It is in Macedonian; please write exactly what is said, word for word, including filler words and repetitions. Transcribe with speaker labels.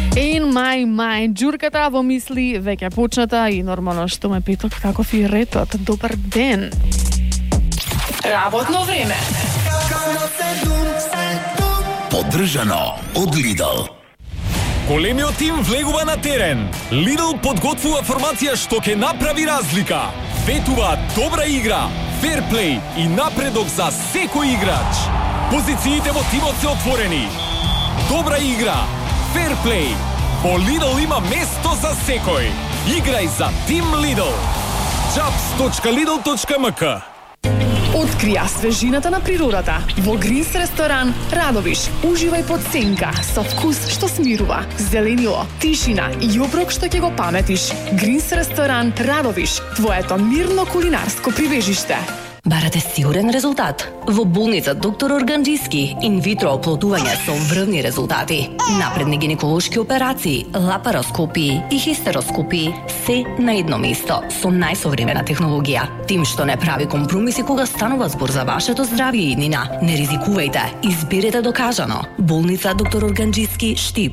Speaker 1: In май, мај, џурката во мисли веќе почната и нормално што ме петок каков и ретот. Добар ден. Работно време.
Speaker 2: Поддржано од Lidl.
Speaker 3: Големиот тим влегува на терен. Lidl подготвува формација што ќе направи разлика. Ветува добра игра, ферплей и напредок за секој играч. Позициите во тимот се отворени. Добра игра, ферплей. Во Lidl има место за секој. Играј за Тим Lidl. джабс точка лидл точка ем ка.
Speaker 1: Открија свежината на природата во Гринс ресторан Радовиш. Уживај под сенка со вкус што смирува, зеленило, тишина и оброк што ќе го паметиш. Гринс ресторан Радовиш, твоето мирно кулинарско прибежиште.
Speaker 4: Барате сигурен резултат? Во болница доктор Органџиски инвитро оплодување со врвни резултати. Напредни гинеколошки операции, лапароскопии и хистероскопии, се на едно место со најсовремена технологија. Тим што не прави компромиси кога станува збор за вашето здравје и иднина. Не ризикувајте, изберете докажано. Болница доктор Органџиски, Штип.